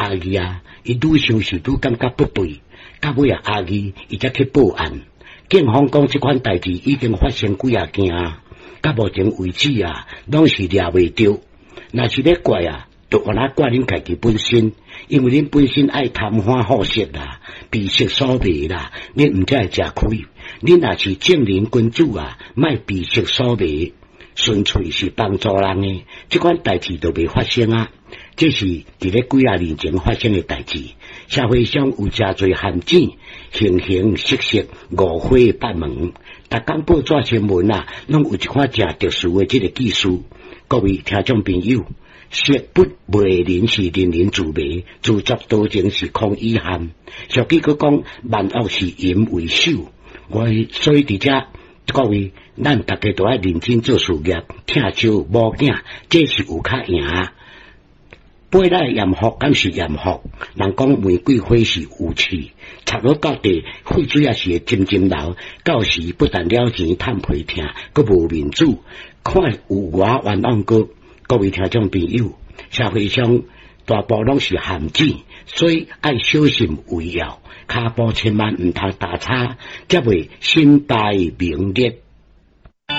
阿姨啊，伊愈想是愈感觉不对，到尾啊阿姨伊才去报案。警方讲这款代志已经发生几啊件，到目前为止啊，拢是抓袂着。若是咧怪啊，就原来怪恁家己本身，因为恁本身爱贪欢好色啦，被色所迷啦，恁毋才会食亏。恁若是正人君子啊，莫被色所迷，纯粹是帮助人诶，这款代志就袂发生啊。这是伫咧几啊年前发生诶代志，社会上有诚侪陷阱，形形色色，五花八门。逐工报纸新闻啊，拢有一款诚特殊诶这个技术。各位听众朋友，色不迷人是人人自迷，自作多情是空遗憾。俗语佫讲，万恶是淫为首。所以伫遮各位，咱大家都要认真做事业，听少无惊，这是有较赢。买来艳福敢是艳福，人讲玫瑰花是有刺，插落到地，血水也是会浸浸流。到时不但了钱趁皮疼，佫无面子，看有偌冤枉过。各位听众朋友，社会上大部拢是陷阱，所以爱小心为要，骹步千万毋通打叉，则会身败名裂。